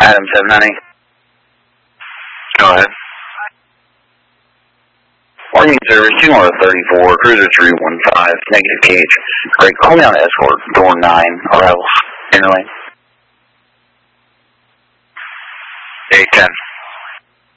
Adam 790. Go ahead. Morning service, 234, cruiser 315, negative KH. Great, call me on the escort, door 9, arrivals, inner lane. 810.